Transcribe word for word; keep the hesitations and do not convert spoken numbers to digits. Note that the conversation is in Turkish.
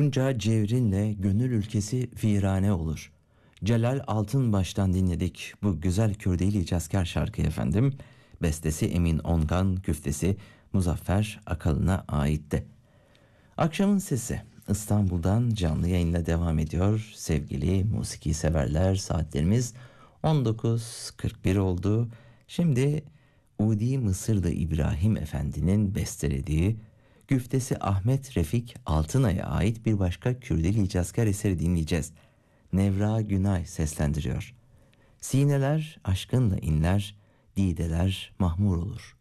Bunca cevrinle gönül ülkesi virane olur. Celal Altınbaş'tan dinledik bu güzel Kürdili cazkar şarkıyı efendim. Bestesi Emin Ongan, küftesi Muzaffer Akalın'a aitti. Akşamın Sesi İstanbul'dan canlı yayınla devam ediyor. Sevgili musiki severler, saatlerimiz on dokuz kırk bir oldu. Şimdi Udi Mısır'da İbrahim Efendi'nin bestelediği, güftesi Ahmet Refik Altınay'a ait bir başka Kürdili cazkar eseri dinleyeceğiz. Nevra Günay seslendiriyor. Sineler aşkınla inler, dideler mahmur olur.